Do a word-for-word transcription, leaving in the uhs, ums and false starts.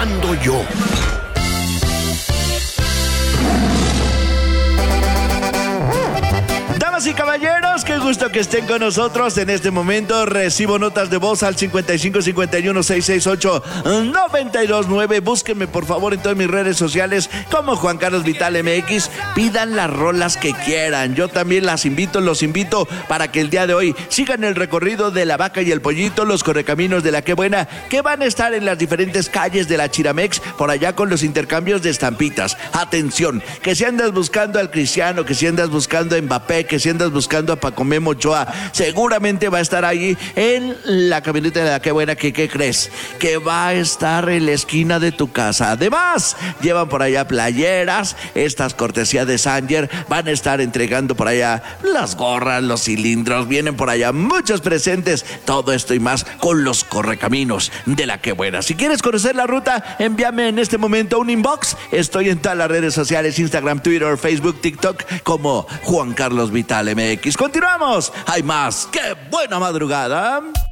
mando yo. Damas y caballeros, qué gusto que estén con nosotros en este momento. Recibo notas de voz al cincuenta y cinco cincuenta y uno seiscientos sesenta y ocho noventa y dos nueve. Búsquenme por favor en todas mis redes sociales como Juan Carlos Vital M X. Pidan las rolas que quieran. Yo también las invito, los invito para que el día de hoy sigan el recorrido de La Vaca y el Pollito, los correcaminos de La Qué Buena, que van a estar en las diferentes calles de la Chiramex, por allá con los intercambios de estampitas. Atención, que si andas buscando al Cristiano, que si andas buscando a Mbappé, que si andas buscando a Paco Memo Ochoa, seguramente va a estar ahí en la camioneta de La Qué Buena. que ¿Qué crees? Que va a estar en la esquina de tu casa. Además, llevan por allá playeras, estas cortesías de Sanger, van a estar entregando por allá las gorras, los cilindros, vienen por allá muchos presentes, todo esto y más con los correcaminos de La Qué Buena. Si quieres conocer la ruta, envíame en este momento un inbox. Estoy en todas las redes sociales, Instagram, Twitter, Facebook, TikTok, como Juan Carlos Vital M X. Continuamos, hay más. ¡Qué buena madrugada!